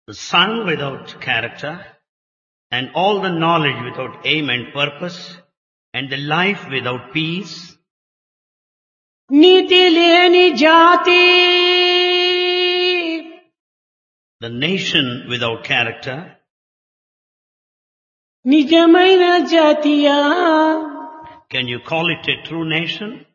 the sun without character, and all the knowledge without aim and purpose, and the life without peace, నీతి లేని జాతి the nation without character, నిజమైన జాతియా can you call it a true nation?